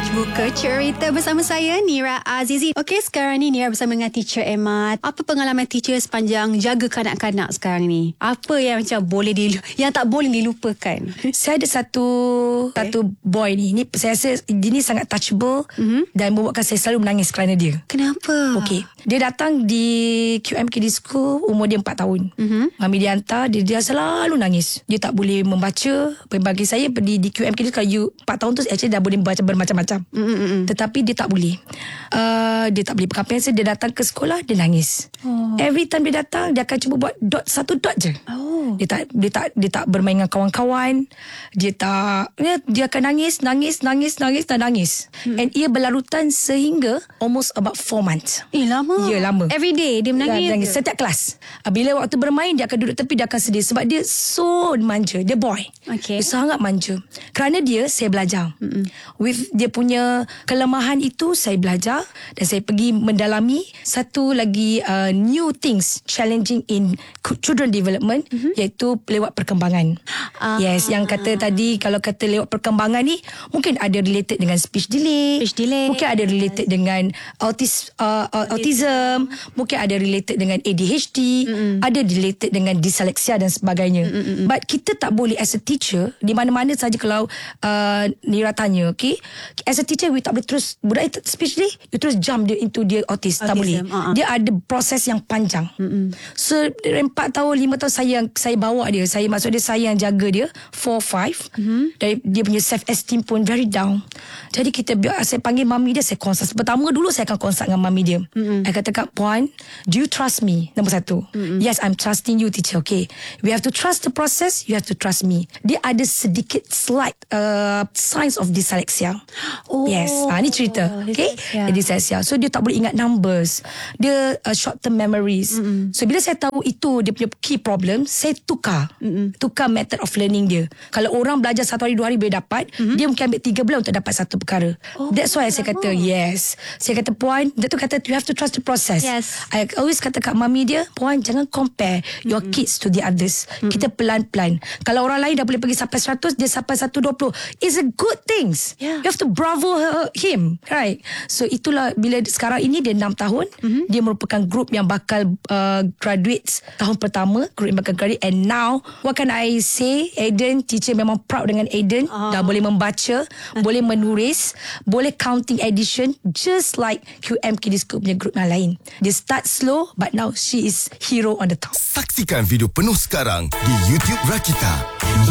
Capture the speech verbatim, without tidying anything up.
Buka cerita bersama saya, Nira Azizi. Okey, sekarang ni Nira bersama dengan Teacher Emma. Apa pengalaman teacher sepanjang jaga kanak-kanak sekarang ni? Apa yang macam boleh dilu- yang tak boleh dilupakan? Saya ada satu okay. satu boy ni. Ni saya rasa dia ni sangat touchable mm-hmm. dan membuatkan saya selalu menangis kerana dia. Kenapa? Okey. Dia datang di Q M K D School, umur dia empat tahun. Mm-hmm. Mami dia hantar, dia, dia selalu nangis. Dia tak boleh membaca. Bagi saya di, di Q M K D kalau you empat tahun tu actually dah boleh membaca bermacam-macam. Mm-mm. Tetapi dia tak boleh. Uh, dia tak boleh pegang pensel. Dia datang ke sekolah, dia nangis. Oh. Every time dia datang, dia akan cuba buat dot satu dot je. Oh. Dia tak dia tak dia tak bermain dengan kawan-kawan. Dia tak dia, dia akan nangis, nangis, nangis, nangis dan nangis. Hmm. And ia berlarutan sehingga almost about four months. Eh lama. Ya, lama. Every day dia menangis. Ya, nangis setiap kelas. Bila waktu bermain dia akan duduk tepi, dia akan sedih sebab dia so manja. Dia boy. Okay. Dia sangat manja. Kerana dia saya belajar. Mm-mm. With dia punya kelemahan itu saya belajar dan saya pergi mendalami satu lagi uh, new things challenging in children development, mm-hmm. iaitu lewat perkembangan. Ah. Yes, yang kata tadi kalau kata lewat perkembangan ni mungkin ada related dengan speech delay, speech delay. mungkin ada related yes. dengan autis, uh, autism, mungkin ada related dengan A D H D, mm-hmm. ada related dengan dyslexia dan sebagainya. Mm-hmm. But kita tak boleh as a teacher di mana-mana saja kalau uh, Nira tanya, okay, as a teacher we tak boleh terus budak speech delay you terus jump dia into dia autis, tak boleh. Uh-huh. Dia ada proses yang panjang. Mm-hmm. So empat tahun lima tahun saya yang saya bawa dia, saya maksud dia saya yang jaga dia four five. Mm-hmm. Dan dia punya self esteem pun very down. Jadi kita saya panggil mami dia, saya consult. Pertama dulu saya akan consult dengan mami dia. Mm-hmm. Saya kata, Kak Puan, do you trust me? Nombor satu. Mm-hmm. Yes, I'm trusting you teacher. Okay, we have to trust the process, you have to trust me. Dia ada sedikit slight uh, signs of dyslexia. Oh, yes, ha, ni cerita. Okay, yeah. Dyslexia. So dia tak boleh ingat numbers. Dia uh, short term memories. Mm-hmm. So bila saya tahu itu dia punya key problem, saya tukar. Mm-hmm. Tukar method of learning dia. Kalau orang belajar satu hari dua hari boleh dapat, mm-hmm. dia mungkin ambil tiga bulan untuk dapat satu perkara. Oh, that's why saya kata yes. Saya kata Puan, dia tu kata you have to trust the process. Yes. I always kata kat mami dia, Puan jangan compare your mm-hmm. kids to the others. Mm-hmm. Kita pelan-pelan. Kalau orang lain dah boleh pergi sampai seratus, dia sampai seratus dua puluh. It's a good things. Yeah. You have to bravo her, him. Right. So itulah bila sekarang ini dia enam tahun. Mm-hmm. Dia merupakan group yang bakal uh, graduates tahun pertama. Group yang bakal graduate. And now, what can I say? Aiden, teacher memang proud dengan Aiden. Oh. Dah boleh membaca, boleh menulis, boleh counting addition, just like Q M K D School punya group yang lain. Dia start slow, but now she is hero on the top. Saksikan video penuh sekarang di YouTube Rakita.